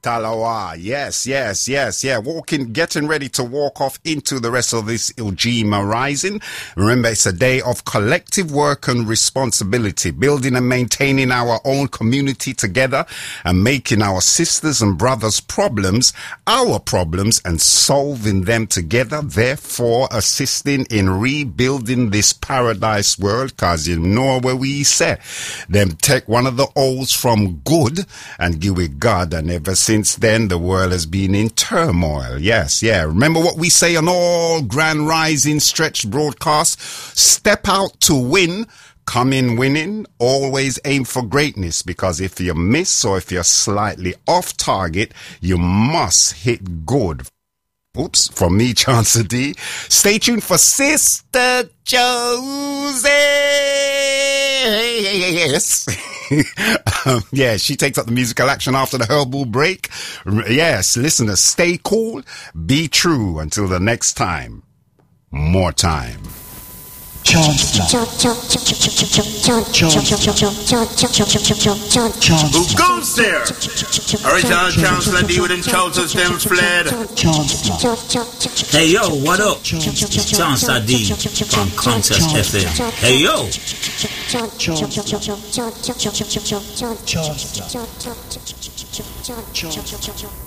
Talawa. Yes. Yeah. Getting ready to walk off into the rest of this Iljima Rising. Remember, it's a day of collective work and responsibility, building and maintaining our own community together and making our sisters and brothers' problems our problems and solving them together, therefore assisting in rebuilding this paradise world, cause you know where we say them take one of the O's from good and give it God, and ever since then the world has been in turmoil. Yes. Remember what we say on all Grand Rising stretch broadcasts: step out to win, come in winning, always aim for greatness, because if you miss or if you're slightly off target, you must hit good. Oops, from me, Chancellor D. Stay tuned for Sister Josie. Yes. She takes up the musical action after the herbal break. Yes, listeners, stay cool, be true until the next time. More time. Chancellor. Who goes there? Original Chancellor D with Chancellor's them fled. Hey yo, what up? Chancellor D from Contest FM. Hey yo. Chancellor.